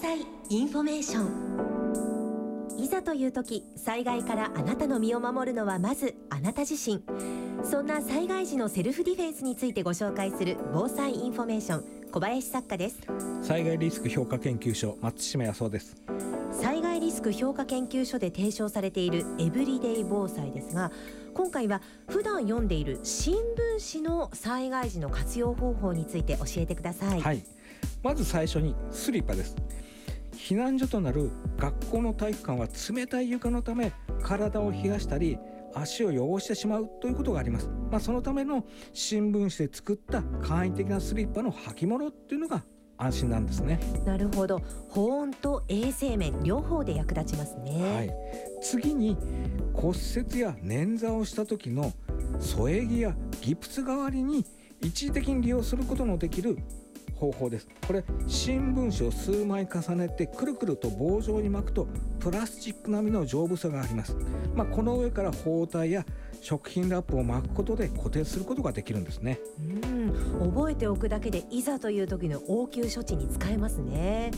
災インフォメーション。いざという時、災害からあなたの身を守るのはまずあなた自身。そんな災害時のセルフディフェンスについてご紹介する防災インフォメーション、小林作家です。 災害リスク評価研究所、松島康夫です。 災害リスク評価研究所で提唱されているエブリデイ防災ですが、今回は普段読んでいる新聞紙の災害時の活用方法について教えてください。 はい、まず最初にスリッパです。避難所となる学校の体育館は冷たい床のため体を冷やしたり足を汚してしまうということがあります。そのための新聞紙で作った簡易的なスリッパの履物っていうのが安心なんですね。 なるほど、保温と衛生面両方で役立ちますね。 次に骨折や捻挫をした時の添え木やギプス代わりに一時的に利用することのできる方法です。これ新聞紙を数枚重ねてくるくると棒状に巻くとプラスチック並みの丈夫さがあります。この上から包帯や食品ラップを巻くことで固定することができるんですね。 覚えておくだけでいざという時の応急処置に使えますね。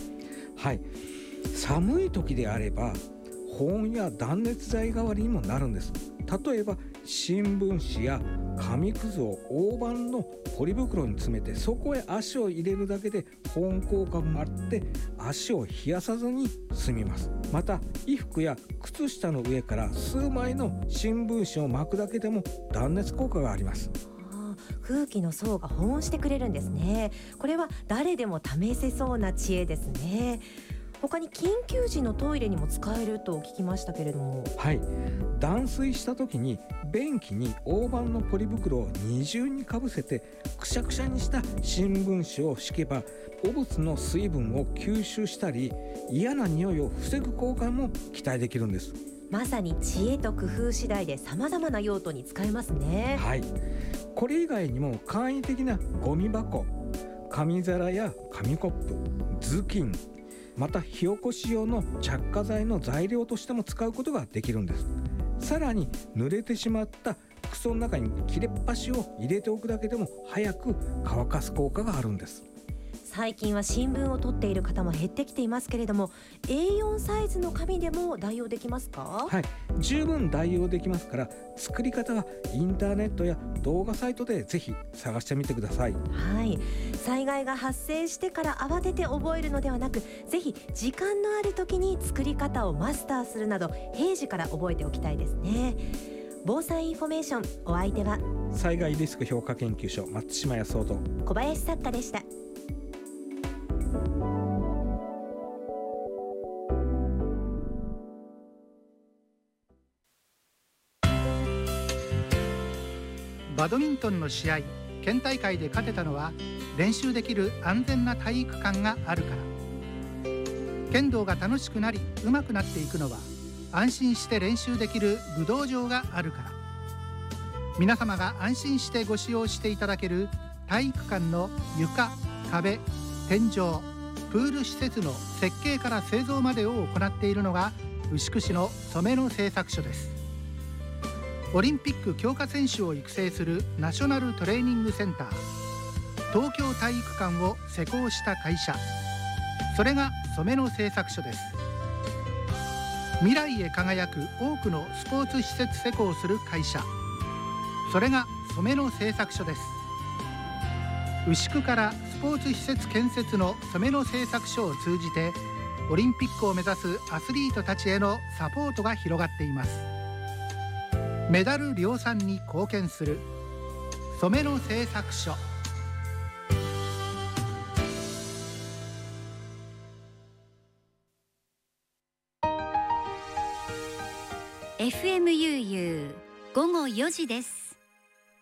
寒い時であれば保温や断熱材代わりにもなるんです。例えば新聞紙や紙くずを大判のポリ袋に詰めてそこへ足を入れるだけで保温効果もあって足を冷やさずに済みます。また衣服や靴下の上から数枚の新聞紙を巻くだけでも断熱効果があります。 空気の層が保温してくれるんですね。これは誰でも試せそうな知恵ですね。他に緊急時のトイレにも使えると聞きましたけれども。 断水した時に便器に大判のポリ袋を二重にかぶせてくしゃくしゃにした新聞紙を敷けば汚物の水分を吸収したり嫌な匂いを防ぐ効果も期待できるんです。 まさに知恵と工夫次第で様々な用途に使えますね。 これ以外にも簡易的なゴミ箱、紙皿や紙コップ、頭巾、また火起こし用の着火剤の材料としても使うことができるんです。さらに濡れてしまった靴の中に切れっ端を入れておくだけでも早く乾かす効果があるんです。 最近は新聞を取っている方も減ってきていますけれども、 A4 サイズの紙でも代用できますか？ 十分代用できますから、作り方はインターネットや動画サイトでぜひ探してみてください。 災害が発生してから慌てて覚えるのではなく、ぜひ時間のある時に作り方をマスターするなど平時から覚えておきたいですね。防災インフォメーション、お相手は災害リスク評価研究所、松島康夫と小林作家でした。 バドミントンの試合、県大会で勝てたのは練習できる安全な体育館があるから。剣道が楽しくなり上手くなっていくのは安心して練習できる武道場があるから。皆様が安心してご使用していただける体育館の床、壁、天井、プール施設の設計から製造までを行っているのが牛久市の染野製作所です。オリンピック強化選手を育成するナショナルトレーニングセンター、東京体育館を施工した会社、それが染野製作所です。未来へ輝く多くのスポーツ施設施工する会社、それが染野製作所です。牛久からスポーツ施設建設の染野製作所を通じてオリンピックを目指すアスリートたちへのサポートが広がっています。メダル量産に貢献する染野製作所。 FM ゆうゆう午後4時です。